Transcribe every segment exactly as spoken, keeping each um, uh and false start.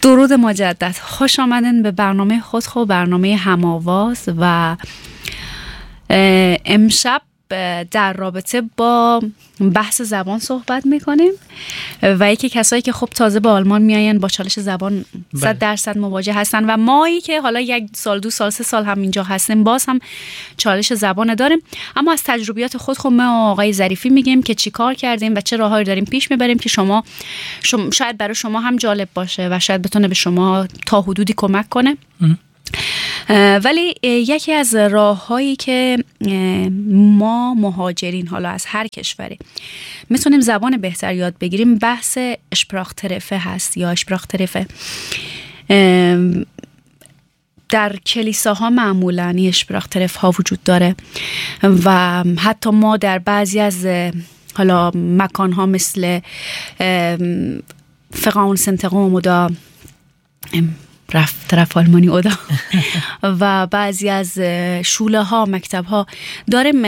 درود مجدد، خوش آمدن به برنامه خودخو، برنامه هم‌آواز. و امشب در رابطه با بحث زبان صحبت میکنیم و یکی کسایی که خب تازه به آلمان میاین با چالش زبان صد درصد مواجه هستن و مایی که حالا یک سال دو سال سه سال هم اینجا هستیم باز هم چالش زبان داریم، اما از تجربیات خود خب ما آقای ظریفی میگیم که چی کار کردیم و چه راههایی داریم پیش میبریم که شما, شما شاید برای شما هم جالب باشه و شاید بتونه به شما تا حدودی کمک کنه. ولی یکی از راه‌هایی که ما مهاجرین حالا از هر کشوری میتونیم زبان بهتر یاد بگیریم بحث اشپراخترفه هست یا اشپراخترفه. در کلیساها معمولاً اشپراخترف ها وجود داره و حتی ما در بعضی از حالا مکان ها مثل فقاون سنتقوم و دا رفت طرف آلمانی اودا و بعضی از شوله ها مکتب ها داریم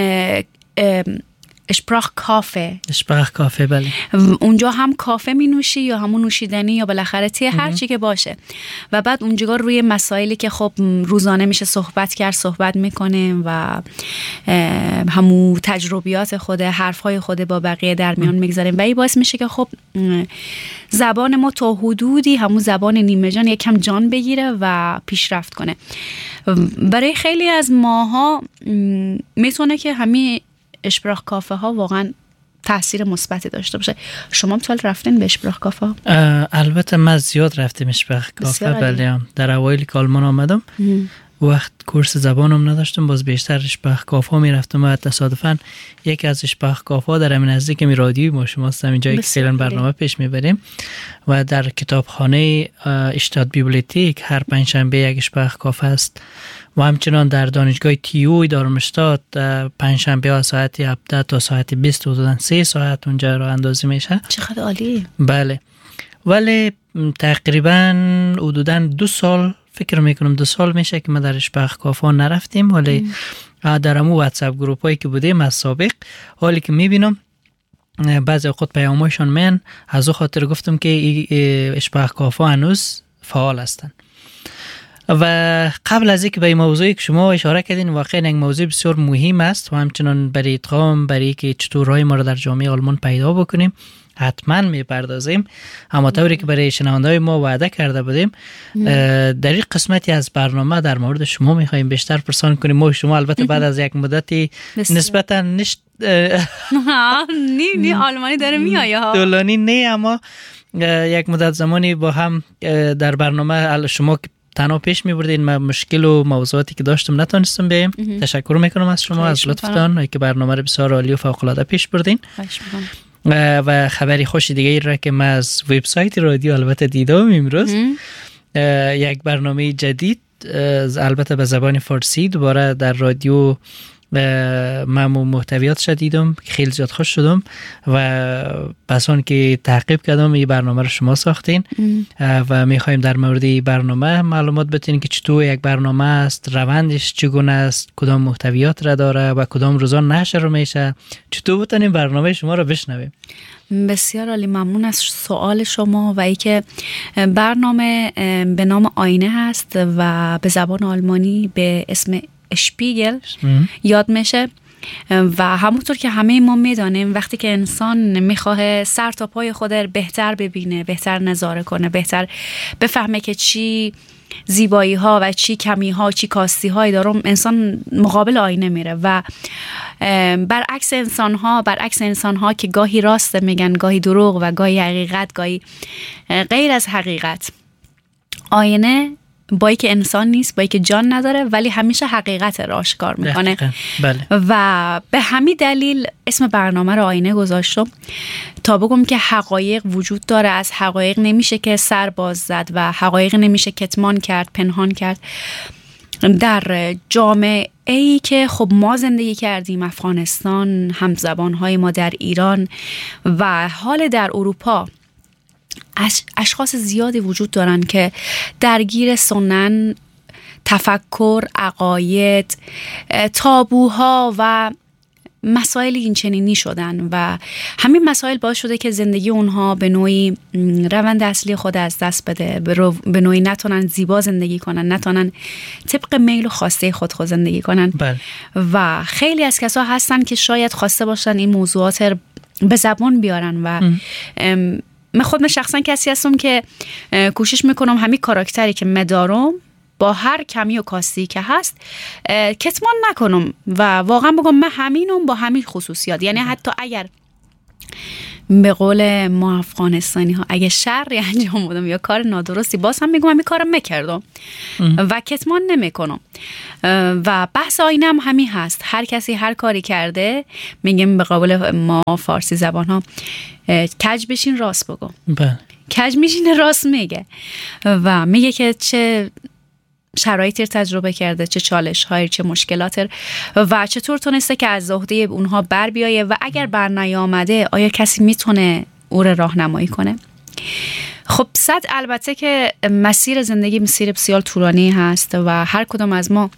اشپراخ کافه. اشپراخ کافه بله. اونجا هم کافه می نوشی یا همون نوشیدنی یا بالاخره تی هر چی که باشه و بعد اونجا روی مسائلی که خب روزانه میشه صحبت کرد صحبت میکنیم و همون تجربیات خود حرفهای خود با بقیه در میان میگذاریم و این باعث میشه که خب زبان ما تا حدودی همون زبان نیمه جان یکم جان بگیره و پیشرفت کنه. برای خیلی از ماها میتونه که همین اشپراخ کافه ها واقعا تاثیر مثبتی داشته باشه. شما هم سال رفتین به اشپراخ کافه ها؟ البته من زیاد رفتم اشپراخ کافه، بله. در اوایل که آلمان آمدم وقت کورس زبانم نداشتم، باز بیشتر اشپراخ کافه ها می رفتم و تصادفاً یکی از اشپراخ کافه ها در همین نزدیک می رادیوی ما شما هستم اینجا یک فعلا برنامه پیش می بریم و در کتابخانه اشتاد بیبلیوتیک هر پنجشنبه یک اشپراخ کافه است و همچنان در دانشگاه تیو دارمشتات پنجشنبه ها ساعت هفده تا ساعت بیست حدوداً سه ساعت اونجا راه اندازی میشه. چقدر عالی. بله، ولی تقریباً حدوداً دو سال فکر میکنم دو سال میشه که ما در اشپراخ کافه نرفتیم، ولی در همون واتساپ گروپ هایی که بودیم از سابق حالی که میبینم بعضی اوقات پیامایشان من از او خاطر گفتم که اشپراخ کافه هنوز فعال هستند. و قبل از اینکه به این موضوعی که شما اشاره کردین واقعا یک موضوع بسیار مهم است و همچنان برای ادغام برای که چطور راه ما را در جامعه آلمان پیدا بکنیم حتما میپردازیم، اما طوری که برای شنونده‌های ما وعده کرده بودیم در این قسمتی از برنامه در مورد شما میخوایم بیشتر پرسان کنیم. ما شما البته بعد از یک مدتی نسبتا نشت نی نی آلمانی داره میایه ها طولانی نه، اما یک مدت زمانی با هم در برنامه شما تنها پیش می‌بردین، من مشکل و موضوعاتی که داشتم نتونستم بیایم. تشکر میکنم از شما از لطفتان که برنامه رو بسیار عالی و فوق‌العاده پیش بردین. و خبری خوش دیگه ای را که من از وبسایت رادیو البته دیدم امروز یک برنامه جدید البته به زبان فارسی دوباره در رادیو من محتویات شدیدم، خیلی زیاد خوش شدم و پس اون که تعقیب کردم این برنامه رو شما ساختین و میخوایم در مورد این برنامه معلومات بدین که چطور یک برنامه است، روندش چگونه است، کدام محتویات را داره و کدام روزان نشر میشه، چطور بتونیم برنامه شما رو بشنویم. بسیار عالی، ممنون از سوال شما. و ای که برنامه به نام آینه هست و به زبان آلمانی به اسم اشپیگل یاد میشه و همونطور که همه ما میدانیم وقتی که انسان میخواه سر تا پای خود رو بهتر ببینه، بهتر نظاره کنه، بهتر بفهمه که چی زیبایی ها و چی کمی ها چی کاستی هایی داره، انسان مقابل آینه میره و برعکس انسان ها برعکس انسان ها که گاهی راست میگن، گاهی دروغ و گاهی حقیقت، گاهی غیر از حقیقت، آینه با که انسان نیست، با که جان نداره ولی همیشه حقیقت را آشکار میکنه. بله. و به همین دلیل اسم برنامه رو آینه گذاشتم تا بگم که حقایق وجود داره، از حقایق نمیشه که سر باز زد و حقایق نمیشه کتمان کرد، پنهان کرد. در جامعه ای که خب ما زندگی کردیم، افغانستان، همزبانهای ما در ایران و حال در اروپا، اشخاص زیادی وجود دارن که درگیر سنن، تفکر، عقاید، تابوها و مسائل این چنینی شدن و همین مسائل باعث شده که زندگی اونها به نوعی روند اصلی خود از دست بده، به نوعی نتونن زیبا زندگی کنن، نتونن طبق میل و خواسته خود خود زندگی کنن. بل. و خیلی از کسا هستن که شاید خواسته باشن این موضوعات به زبان بیارن و من خود من شخصا کسی هستم که کوشش میکنم همین کاراکتری که مدارم با هر کمی و کاستی که هست کتمان نکنم و واقعا بگم من همینم با همین خصوصیات. یعنی حتی اگر به قول ما افغانستانی ها اگه شری انجام بدم یا کار نادرستی باز هم میگم همین کارم میکردم و کتمان نمیکنم. و بحث آینه هم همین هست، هر کسی هر کاری کرده میگم به قول ما فارسی زبان ها کج بشین راست بگو. بله. کج میشینه راست میگه و میگه که چه شرایطی تجربه کرده، چه چالش هایی، چه مشکلاتی و چطور تونسته که از عهده اونها بر بیایه و اگر بر نیامده آیا کسی میتونه او را راهنمایی کنه. خب صد البته که مسیر زندگی مسیر بسیار طولانی هست و هر کدام از ما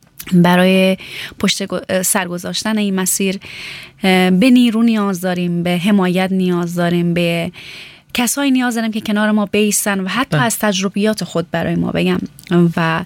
برای پشت سر گذاشتن این مسیر به نیرو نیاز داریم، به حمایت نیاز داریم، به کسایی نیاز داریم که کنار ما بیستن و حتی از تجربیات خود برای ما بگم. و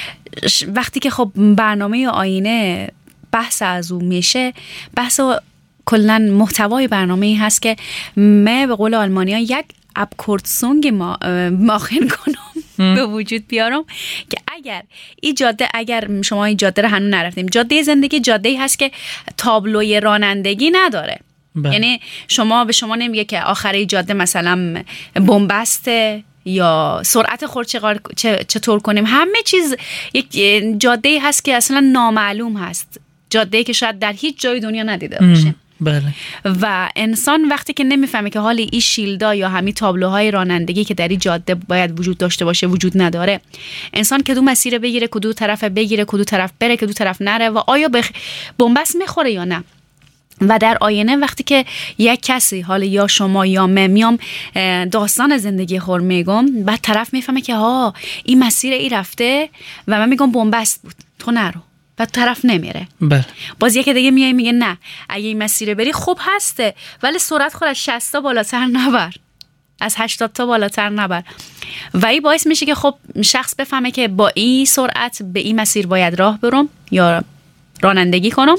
وقتی که خب برنامه آینه بحث از اون میشه، بحث کلن محتوای برنامه این هست که من به قول آلمانی ها یک ابکورتسونگ ما ماخن کنم به وجود بیارم که اگر این جاده، اگر شما این جاده رو هنوز نرفتیم، جاده زندگی جاده‌ای هست که تابلوی رانندگی نداره. بله. یعنی شما به شما نمیگه که آخره جاده مثلا بنبسته یا سرعت خورد چطور کنیم. همه چیز یک جاده هست که اصلا نامعلوم هست، جاده که شاید در هیچ جای دنیا ندیده باشیم. بله. و انسان وقتی که نمیفهمه که حال این شیلدا یا همین تابلوهای رانندگی که در این جاده باید وجود داشته باشه وجود نداره، انسان کدوم مسیر بگیره، کدوم طرف بگیره، کدوم طرف بره، کدوم طرف نره و آیا به بنبست میخوره یا نه. و در آینه وقتی که یک کسی، حالا یا شما یا من، میام داستان زندگی خور میگم، بعد طرف میفهمه که ها این مسیر ای رفته و من میگم بنبست بود تو نرو، بعد طرف نمیره. بله. باز یکی دیگه میای میگه نه اگه این مسیر بری خوب هسته ولی سرعت خود از شصت تا بالاتر نبر، از هشتاد تا بالاتر نبر. و این باعث میشه که خب شخص بفهمه که با این سرعت به این مسیر باید راه برم یا رانندگی کنم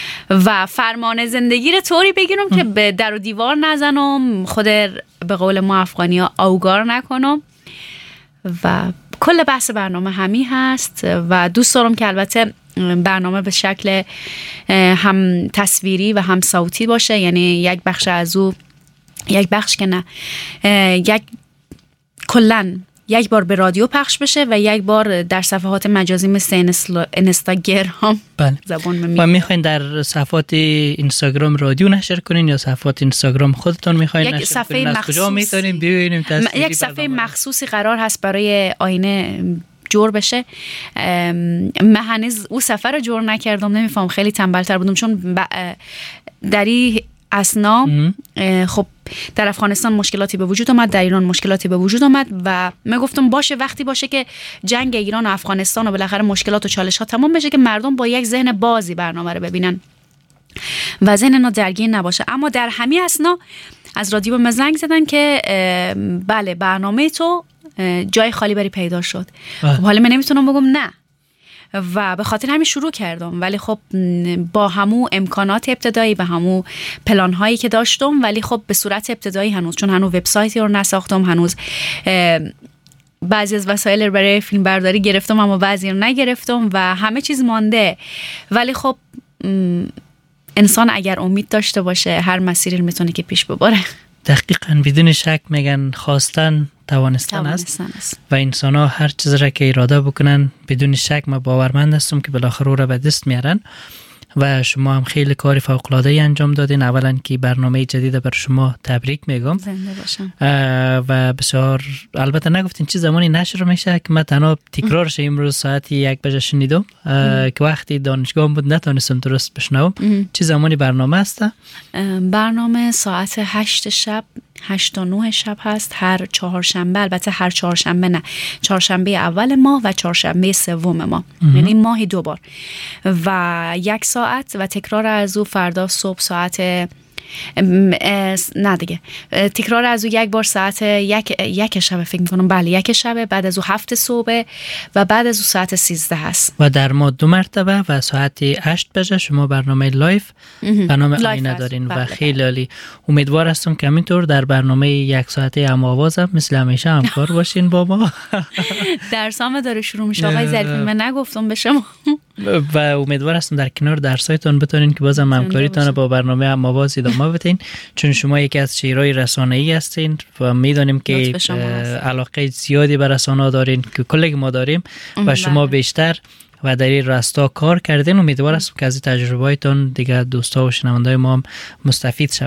و فرمان زندگی رو طوری بگیرم که به در و دیوار نزنم، خود به قول ما افغانی ها اوگار نکنم. و کل بحث برنامه همی هست و دوست دارم که البته برنامه به شکل هم تصویری و هم صوتی باشه، یعنی یک بخش از او، یک بخش که نه، یک کلن یک بار به رادیو پخش بشه و یک بار در صفحات مجازی مثل اینستاگرام. بله. زبان میگم. و میخواین در صفحات اینستاگرام رادیو نشر کنین یا صفحات اینستاگرام خودتون میخواین نشر صفحه کنین؟ از کجا میتونیم ببینیم تصویری؟ یک صفحه مخصوصی قرار هست برای آینه جور بشه. من هنوز او سفر رو جور نکردم، نمیفهم، خیلی تنبلتر بودم چون در این اسنا خب در افغانستان مشکلاتی به وجود آمد، در ایران مشکلاتی به وجود آمد و من گفتم باشه وقتی باشه که جنگ ایران و افغانستان و بالاخره مشکلات و چالش ها تمام بشه که مردم با یک ذهن بازی برنامه رو ببینن و ذهن نا درگیر نباشه. اما در همین اسنا از رادیو به زنگ زدن که بله برنامه تو جای خالی بری پیدا شد. خب حالا من نمیتونم بگم نه و به خاطر همین شروع کردم، ولی خب با همو امکانات ابتدایی و همو پلان هایی که داشتم، ولی خب به صورت ابتدایی هنوز، چون هنوز وبسایتی رو نساختم، هنوز بعضی از وسایل برای فیلم برداری گرفتم اما بعضی رو نگرفتم و همه چیز مانده. ولی خب انسان اگر امید داشته باشه هر مسیری میتونه که پیش ببره. دقیقاً، بدون شک میگن خواستن توانستن است و انسان ها هر چیز را که اراده بکنن بدون شک من باورمند هستم که بالاخره او را به دست میارن. و شما هم خیلی کار فوق العاده ای انجام دادین. اولا که برنامه جدید بر شما تبریک میگم. زنده باشم. و بسیار البته نگفتین چه زمانی نشر میشه که من تنها تکرارش امروز ساعت یک بجه شنیدم که وقتی دانشگاه بود نتونستم درست بشنوم. چه زمانی برنامه است؟ برنامه ساعت هشت شب هشت تا نه شب هست هر چهارشنبه. البته هر چهارشنبه نه، چهارشنبه اول ماه و چهارشنبه سوم ماه، یعنی ماهی دو بار و یک ساعت و تکرار از او فردا صبح ساعت نه دیگه تکرار از او یک بار ساعت یک یک شب فکر میکنم، بله یک شب، بعد از او هفت صبح و بعد از او ساعت سیزده هست و در ما دو مرتبه و ساعت هشت بجه شما برنامه لایف برنامه آینه دارین و خیلی عالی. امیدوار هستم که همینطور در برنامه یک ساعته هم آواز هم مثل همیشه همکار باشین با ما. درسام داره شروع میشه آقای ظریفی، من نگفتم به شما و امیدوار هستم در کنار درسایتون بتونین که بازم همکاریتون با برنامه هم آواز ادامه بدین، چون شما یکی از چهرهای رسانه‌ای هستین و میدونیم که علاقه زیادی به رسانه‌ها دارین که کلی ما داریم و شما بیشتر و در این راستا کار کردین. امیدوار هستم که از تجربه‌هایتون دیگه دوستا و شنونده‌های ما هم مستفید شوند.